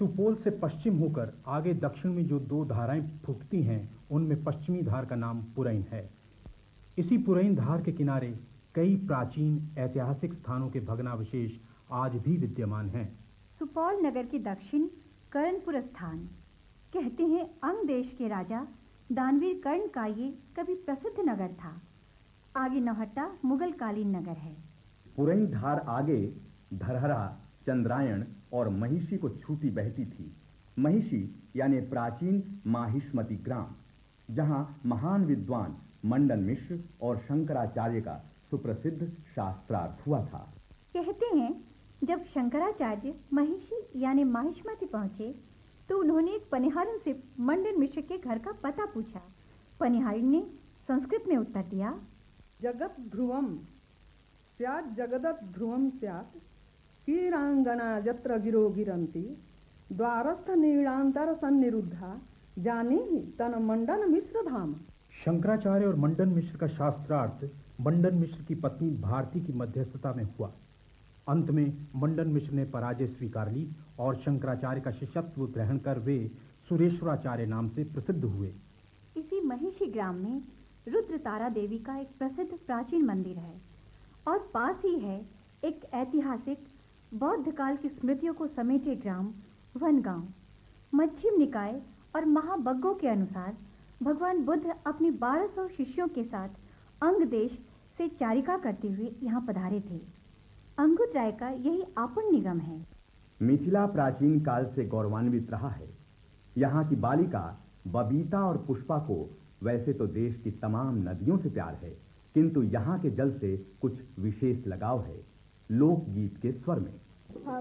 सुपौल से पश्चिम होकर आगे दक्षिण में जो दो धाराएं फूटती हैं, उनमें पश्चिमी धार का नाम पुरैन है। इसी पुरैन धार के किनारे कई प्राचीन ऐतिहासिक स्थानों के भग्नावशेष आज भी विद्यमान हैं। सुपौल नगर के दक्षिण कर्णपुर स्थान, कहते हैं अंग देश के राजा दानवीर कर्ण का ये कभी प्रसिद्ध नगर था। आगे नौहट्टा मुगल कालीन नगर है। पुरैन धार आगे धरहरा, चंद्रायण और महिषी को छूती बहती थी। महिषी यानी प्राचीन माहिष्मति ग्राम, जहां महान विद्वान मंडन मिश्र और शंकराचार्य का सुप्रसिद्ध शास्त्रार्थ हुआ था। कहते हैं जब शंकराचार्य महिषी यानी माहिष्मति पहुंचे तो उन्होंने एक पनिहारिन से मंडन मिश्र के घर का पता पूछा। पनिहारिन ने संस्कृत में उत्तर दिया, जगत ध्रुवम स्यात् जगदत् ध्रुवम स्यात् कीरांगना यत्र गिरो गिरन्ति द्वारस्थ नीलांतर सन्निरुद्धा जाने तन मंडन मिश्र धाम। शंकराचार्य और मंडन मिश्र का शास्त्रार्थ मंडन मिश्र की पत्नी भारती की मध्यस्थता में हुआ। अंत में मंडन मिश्र ने पराजय स्वीकार ली और शंकराचार्य का शिष्यत्व ग्रहण कर वे सुरेश्वराचार्य नाम से प्रसिद्ध हुए। इसी महिषी ग्राम में रुद्र तारा देवी का एक प्रसिद्ध प्राचीन मंदिर है और पास ही है एक ऐतिहासिक बौद्ध काल की स्मृतियों को समेटे ग्राम वनगांव। मध्यम निकाय और महाबग्गों के अनुसार भगवान बुद्ध अपने 1200 शिष्यों के साथ अंग देश से चारिका करते हुए यहाँ पधारे थे। अंगुत राय का यही आपन निगम है। मिथिला प्राचीन काल से गौरवान्वित रहा है। यहाँ की बालिका बबीता और पुष्पा को वैसे तो देश की तमाम नदियों से प्यार है, किंतु यहाँ के जल से कुछ विशेष लगाव है, लोकगीत के स्वर में।